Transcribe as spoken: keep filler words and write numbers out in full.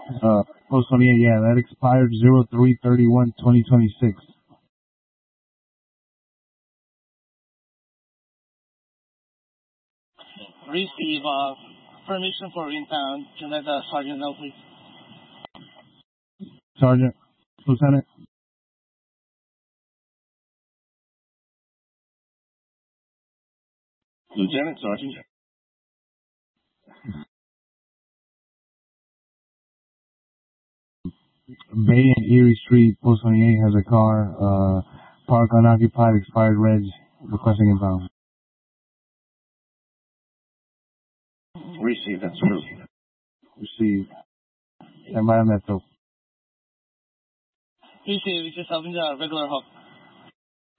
Uh, Post twenty-eight, yeah, that expired zero three thirty-one twenty twenty-six. Receive, uh, permission for inbound. Can I let the sergeant know, please? Sergeant, Lieutenant. Lieutenant, Sergeant. Bay and Erie Street, Post twenty-eight has a car, uh, parked unoccupied, expired reg, requesting inbound. Receive, that's true. Receive. Stand by on that, though. Receive, just having the regular hook.